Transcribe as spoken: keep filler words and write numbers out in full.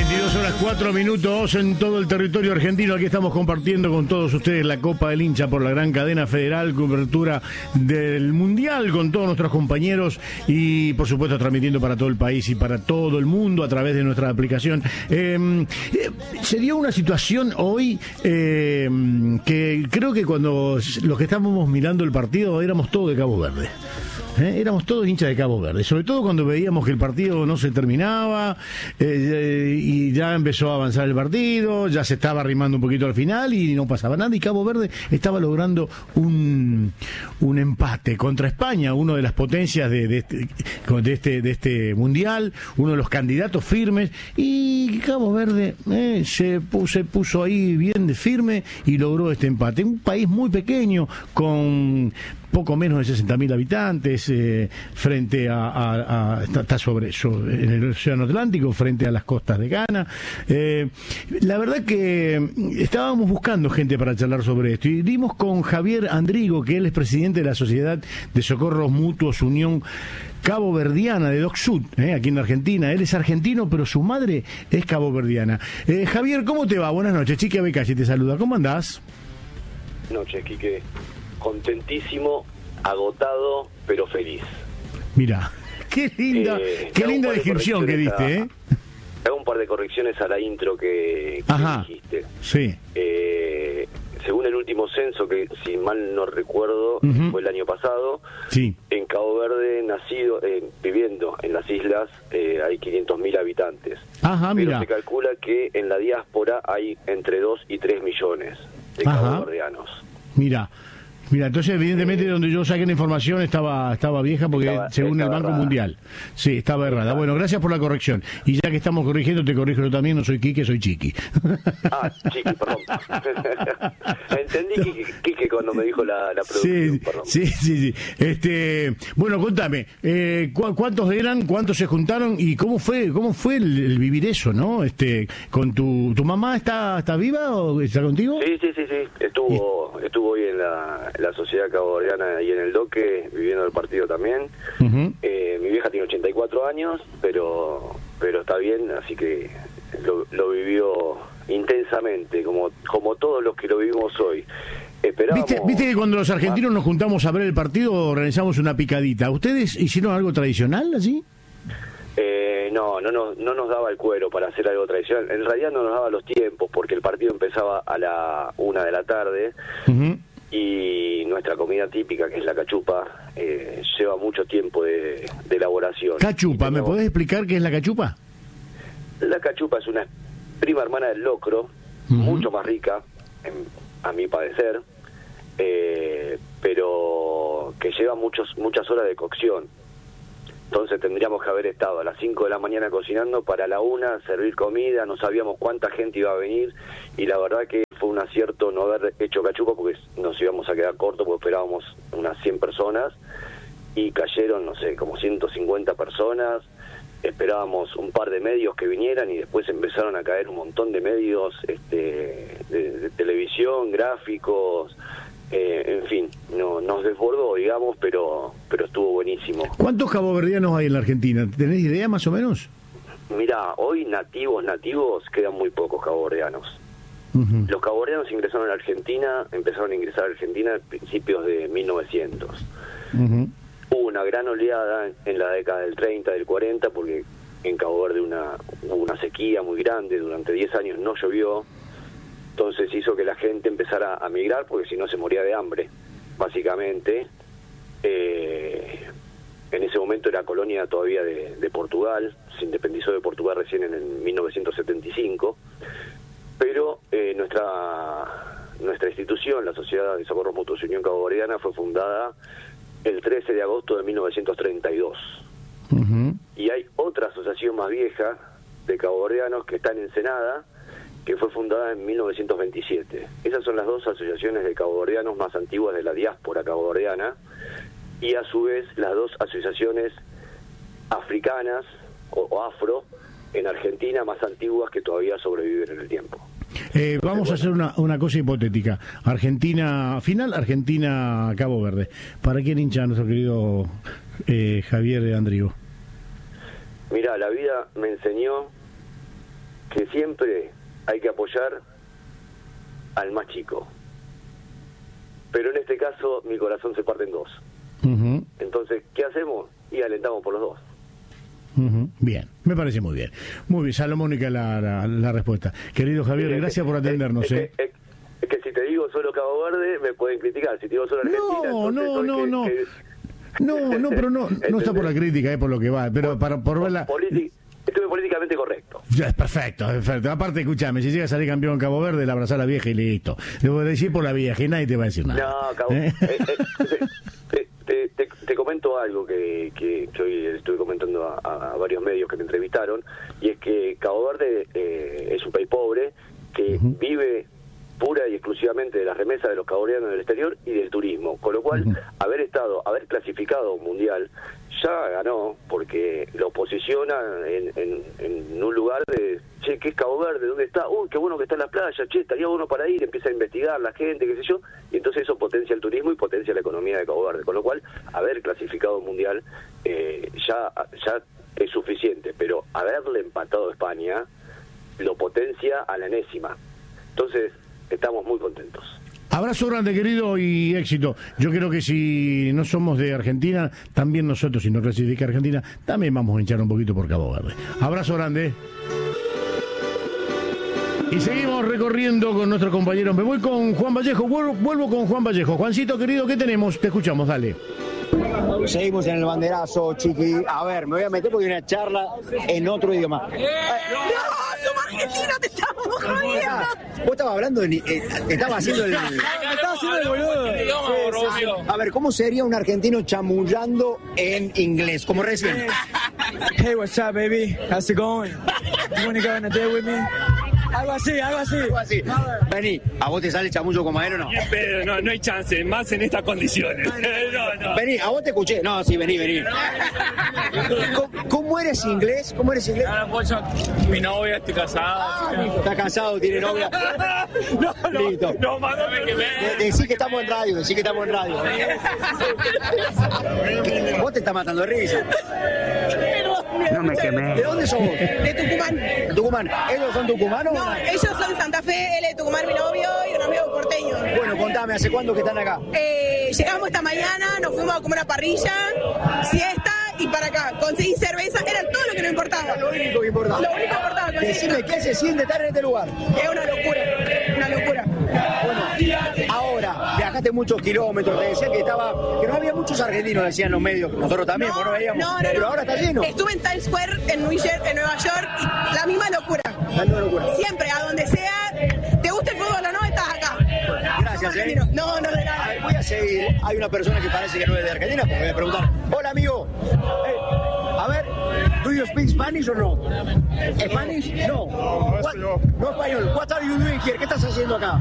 veintidós horas cuatro minutos en todo el territorio argentino. Aquí estamos compartiendo con todos ustedes la Copa del Hincha por la gran cadena federal, cobertura del Mundial con todos nuestros compañeros y por supuesto transmitiendo para todo el país y para todo el mundo a través de nuestra aplicación. Eh, eh, se dio una situación hoy eh, que creo que cuando los que estábamos mirando el partido éramos todos de Cabo Verde. ¿Eh? Éramos todos hinchas de Cabo Verde, sobre todo cuando veíamos que el partido no se terminaba eh, y ya empezó a avanzar el partido, ya se estaba arrimando un poquito al final y no pasaba nada, y Cabo Verde estaba logrando un, un empate contra España, una de las potencias de, de, este, de, este, de este mundial, uno de los candidatos firmes, y Cabo Verde eh, se, puso, se puso ahí bien de firme y logró este empate. Un país muy pequeño con poco menos de sesenta mil habitantes, eh, frente a, a, a está, está sobre, sobre en el Océano Atlántico, frente a las costas de Ghana. Eh, la verdad que estábamos buscando gente para charlar sobre esto y dimos con Javier Andrigo, que él es presidente de la Sociedad de Socorros Mutuos Unión Caboverdiana de DocSud, eh, aquí en Argentina. Él es argentino, pero su madre es caboverdiana. Eh, Javier, ¿cómo te va? Buenas noches. Chiqui Abecalli te saluda. ¿Cómo andás? Noches, Quique. Contentísimo, agotado, pero feliz. Mira, qué linda, eh, qué linda descripción que diste, a, ¿eh? Hago un par de correcciones a la intro que, que Ajá, dijiste. Sí. Eh, según el último censo, que si mal no recuerdo, uh-huh. fue el año pasado, sí. En Cabo Verde, nacido, eh, viviendo en las islas, eh, hay quinientos mil habitantes. Ajá, pero mira. se calcula que en la diáspora hay entre dos y tres millones de caboverdianos. Mira, mira, entonces evidentemente donde yo saqué la información estaba estaba vieja porque estaba, según estaba el Banco errada. Mundial. Sí, estaba errada. Exacto. Bueno, gracias por la corrección. Y ya que estamos corrigiendo, te corrijo yo también, no soy Quique, soy Chiqui. Ah, Chiqui, perdón. Entendí Quique, Quique cuando me dijo la, la producción, Sí, perdón. sí, sí, sí. Este, bueno, contame, eh, ¿cu ¿cuántos eran? ¿Cuántos se juntaron? ¿Y cómo fue cómo fue el, el vivir eso, no? Este, con tu tu mamá está está viva o está contigo? Sí, sí, sí, sí. Estuvo, estuvo hoy en la, en la sociedad caboverdiana y en el Doque, viviendo el partido también. Uh-huh. eh, mi vieja tiene ochenta y cuatro años, pero pero está bien, así que lo, lo vivió intensamente, como como todos los que lo vivimos hoy. Esperábamos... ¿Viste, ¿Viste que cuando los argentinos nos juntamos a ver el partido organizamos una picadita? ¿Ustedes hicieron algo tradicional así? Eh, no, no, no, no nos daba el cuero para hacer algo tradicional. En realidad no nos daba los tiempos porque el partido empezaba a la una de la tarde. Uh-huh. Y nuestra comida típica, que es la cachupa, eh, lleva mucho tiempo de, de elaboración. Cachupa, tenemos... ¿me podés explicar qué es la cachupa? La cachupa es una prima hermana del locro, uh-huh. mucho más rica, en, a mi parecer, eh, pero que lleva muchos muchas horas de cocción. Entonces tendríamos que haber estado a las cinco de la mañana cocinando para la una, servir comida, no sabíamos cuánta gente iba a venir y la verdad que fue un acierto no haber hecho cachupa porque nos íbamos a quedar cortos porque esperábamos unas cien personas y cayeron, no sé, como ciento cincuenta personas, esperábamos un par de medios que vinieran y después empezaron a caer un montón de medios este, de, de televisión, gráficos... Eh, en fin, no nos desbordó, digamos, pero pero estuvo buenísimo. ¿Cuántos caboverdianos hay en la Argentina? ¿Tenés idea más o menos? Mira, hoy nativos, nativos, quedan muy pocos caboverdianos. Uh-huh. Los caboverdianos ingresaron a la Argentina, empezaron a ingresar a Argentina a principios de mil novecientos. Uh-huh. Hubo una gran oleada en, en la década del treinta, del cuarenta, porque en Cabo Verde una, hubo una sequía muy grande, durante diez años no llovió. Entonces hizo que la gente empezara a migrar porque si no se moría de hambre, básicamente. Eh, en ese momento era colonia todavía de, de Portugal, se independizó de Portugal recién en el mil novecientos setenta y cinco, pero eh, nuestra nuestra institución, la Sociedad de Socorros Mutuos Unión Caboverdiana, fue fundada el trece de agosto de mil novecientos treinta y dos. Uh-huh. Y hay otra asociación más vieja de caboverdianos que está en Ensenada, que fue fundada en mil novecientos veintisiete. Esas son las dos asociaciones de caboverdianos más antiguas de la diáspora caboverdiana y a su vez las dos asociaciones africanas o, o afro en Argentina más antiguas que todavía sobreviven en el tiempo. Eh, vamos a hacer una, una cosa hipotética. Argentina, final Argentina Cabo Verde. ¿Para quién hincha nuestro querido eh, Javier Andrigo? Mira, la vida me enseñó que siempre hay que apoyar al más chico. Pero en este caso mi corazón se parte en dos. Uh-huh. Entonces, ¿qué hacemos? Y alentamos por los dos. Uh-huh. Bien, me parece muy bien. Muy bien, salomónica la, la, la respuesta. Querido Javier, sí, gracias que, por atendernos. Es, eh. es, es, es que si te digo solo Cabo Verde, me pueden criticar. Si te digo solo Argentina... No, no, no, que, no. Que... No, no, pero no, no está por la crítica, es por lo que va. Pero para por verla... Política... Estuve políticamente correcto. Ya, es perfecto, es perfecto. Aparte, escúchame, si llega a salir campeón en Cabo Verde, la abrazás a la vieja y listo. Debo decir por la vieja y nadie te va a decir nada. No, Cabo ¿Eh? eh, eh, te, te, te, te comento algo que, que, que hoy estuve comentando a, a varios medios que me entrevistaron, y es que Cabo Verde eh, es un país pobre que uh-huh. vive pura y exclusivamente de las remesas de los caboverdianos del exterior y del turismo, con lo cual uh-huh. haber estado, haber clasificado un mundial ya ganó, porque lo posiciona en, en, en un lugar de, che, ¿qué es Cabo Verde? ¿Dónde está? Uy, qué bueno que está en la playa, che, estaría bueno para ir, empieza a investigar la gente, qué sé yo, y entonces eso potencia el turismo y potencia la economía de Cabo Verde, con lo cual haber clasificado un mundial eh, ya, ya es suficiente, pero haberle empatado a España lo potencia a la enésima. Entonces, estamos muy contentos. Abrazo grande, querido, y éxito. Yo creo que si no somos de Argentina, también nosotros, si no clasifica Argentina, también vamos a hinchar un poquito por Cabo Verde. Abrazo grande. Y seguimos recorriendo con nuestros compañeros. Me voy con Juan Vallejo, vuelvo, vuelvo con Juan Vallejo. Juancito, querido, ¿qué tenemos? Te escuchamos, dale. Seguimos en el banderazo, chiqui. A ver, me voy a meter porque hay una charla en otro idioma. ¡No! ¡Somos argentinos! ¡Te estamos jodiendo! Vos estabas hablando, en, eh, estabas haciendo el... Estaba haciendo el boludo. Sí, sí. A ver, ¿cómo sería un argentino chamullando en inglés? Como recién. Hey, what's up, baby? How's it going? You wanna go on a date with me? Algo así, algo así. Algo así. Vení, ¿a vos te sale chamullo como él o no? Pero no, no hay chance, más en estas condiciones. No, no. Vení, a vos te escuché. No, sí, vení, vení. ¿Cómo, cómo eres inglés? ¿Cómo eres inglés? No, pues yo, mi novia, estoy casada. Ah, está casado, tiene novia. No, no, listo. No, mándame que me... De, decí que estamos en radio, decí que estamos en radio. Vos te estás matando de risa. No me quemé. ¿De dónde sos vos? De Tucumán. ¿Tucumán? ¿Ellos son tucumanos? No, ellos son Santa Fe, él es Tucumán, mi novio, y un amigo porteño. Bueno, contame, ¿hace cuánto que están acá? Eh, llegamos esta mañana, nos fuimos a comer una parrilla, siesta y para acá. Conseguí cerveza, era todo lo que nos importaba. Era lo único que importaba. Lo único que importaba. Decime, ¿qué se siente estar en este lugar? Es una locura, una locura. Bueno, ahora, viajaste muchos kilómetros, te decía que estaba, que no había muchos argentinos, decían los medios, nosotros también, no, porque no veíamos, no, no, pero no. ahora está lleno. Estuve en Times Square, en New York, en Nueva York, y la misma locura. La misma locura. Siempre, a donde sea, te gusta el fútbol o no, estás acá. Gracias, ¿eh? No, no, de nada. A ver, voy a seguir, hay una persona que parece que no es de Argentina, porque voy a preguntar, hola amigo, eh, a ver, ¿do you speak Spanish o no? ¿Spanish? No. No, no español. No español. What are you doing here? ¿Qué estás haciendo acá?